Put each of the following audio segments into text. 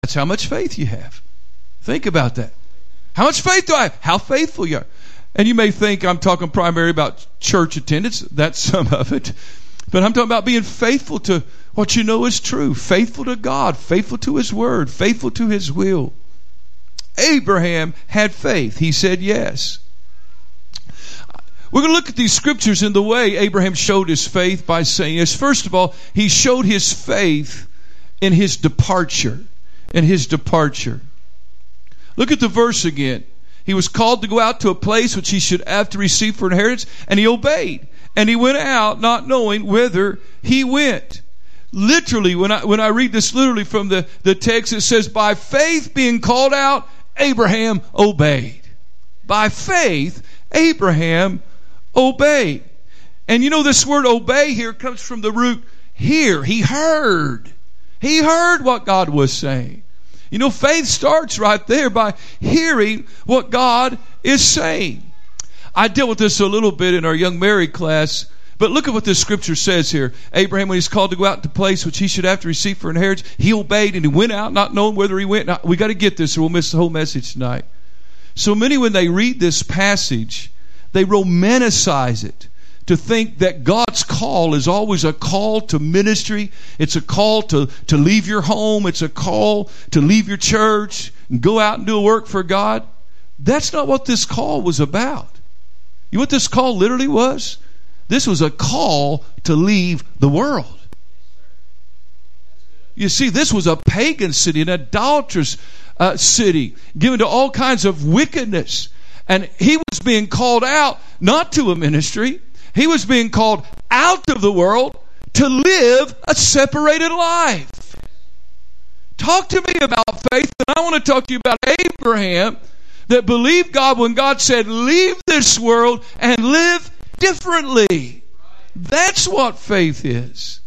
That's how much faith you have. Think about that. How much faith do I have? How faithful you are. And you may think I'm talking primarily about church attendance. That's some of it. But I'm talking about being faithful to what you know is true. Faithful to God. Faithful to His Word. Faithful to His will. Abraham had faith. He said yes. We're going to look at these scriptures in the way Abraham showed his faith by saying this. First of all, he showed his faith in his departure. In his departure. Look at the verse again. He was called to go out to a place which he should have to receive for inheritance, and he obeyed. And he went out not knowing whither he went. Literally, when I read this literally from the text, it says, by faith being called out, Abraham obeyed. By faith, Abraham obeyed. And you know, this word obey here comes from the root hear. He heard. He heard what God was saying. You know, faith starts right there by hearing what God is saying. I dealt with this a little bit in our young married class, but look at what this scripture says here. Abraham, when he's called to go out to a place which he should have to receive for inheritance, he obeyed and he went out not knowing whither he went. Now, we got to get this or we'll miss the whole message tonight. So many, when they read this passage, they romanticize it to think that God's call is always a call to ministry. It's a call to leave your home. It's a call to leave your church and go out and do a work for God. That's not what this call was about. You know what this call literally was? This was a call to leave the world. You see, this was a pagan city, an idolatrous city, given to all kinds of wickedness. And he was being called out, not to a ministry. He was being called out of the world to live a separated life. Talk to me about faith, and I want to talk to you about Abraham that believed God when God said, leave this world and live differently. That's what faith is.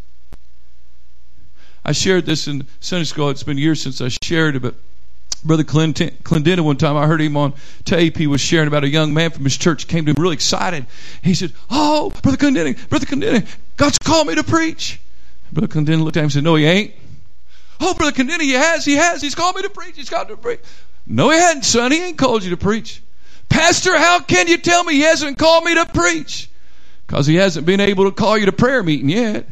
I shared this in Sunday school. It's been years since I shared it, but Brother Clendenin, one time I heard him on tape. He was sharing about a young man from his church came to him really excited. He said, oh, Brother Clendenin, God's called me to preach. Brother Clendenin looked at him and said, no, he ain't. Oh, Brother Clendenin, he has. He's called me to preach. He's called me to preach. No, he hadn't, son. He ain't called you to preach. Pastor, how can you tell me he hasn't called me to preach? Because he hasn't been able to call you to prayer meeting yet.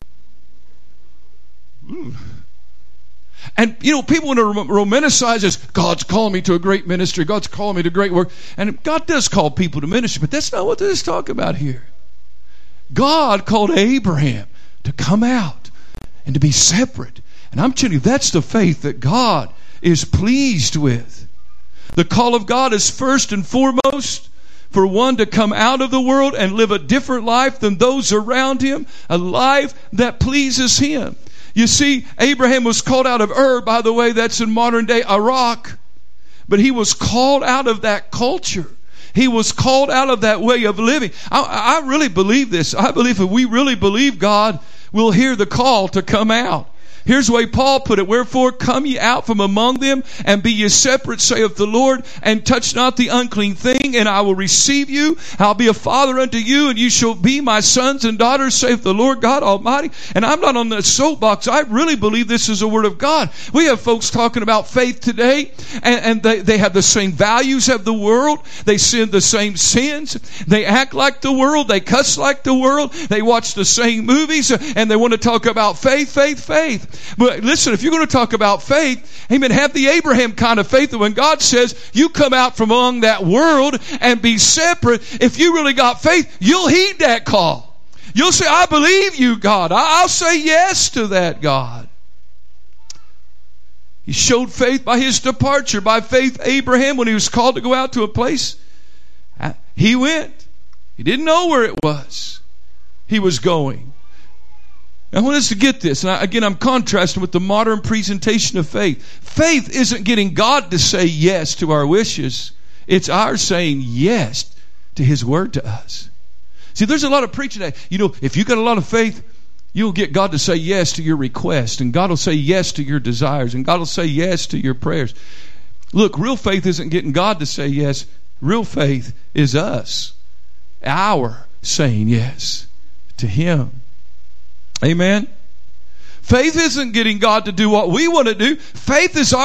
Ooh. And, you know, people want to romanticize this. God's calling me to a great ministry. God's calling me to great work. And God does call people to ministry, but that's not what this is talking about here. God called Abraham to come out and to be separate. And I'm telling you, that's the faith that God is pleased with. The call of God is first and foremost for one to come out of the world and live a different life than those around him, a life that pleases him. You see, Abraham was called out of Ur. By the way, that's in modern day Iraq. But he was called out of that culture. He was called out of that way of living. I really believe this. I believe if we really believe God, we'll hear the call to come out. Here's the way Paul put it. Wherefore come ye out from among them, and be ye separate, saith the Lord, and touch not the unclean thing, and I will receive you. I'll be a father unto you, and you shall be my sons and daughters, saith the Lord God Almighty. And I'm not on the soapbox. I really believe this is the word of God. We have folks talking about faith today, and they have the same values of the world. They sin the same sins. They act like the world. They cuss like the world. They watch the same movies, and they want to talk about faith. But listen, if you're going to talk about faith, amen, have the Abraham kind of faith that when God says you come out from among that world and be separate, if you really got faith, you'll heed that call. You'll say, I believe you, God. I'll say yes to that, God. He showed faith by his departure. By faith, Abraham, when he was called to go out to a place, he went. He didn't know where it was. He was going. I want us to get this. And I'm contrasting with the modern presentation of faith. Faith isn't getting God to say yes to our wishes. It's our saying yes to his word to us. See, there's a lot of preaching today. You know, if you got a lot of faith, you'll get God to say yes to your request. And God will say yes to your desires. And God will say yes to your prayers. Look, real faith isn't getting God to say yes. Real faith is us. Our saying yes to him. Amen. Faith isn't getting God to do what we want to do. Faith is our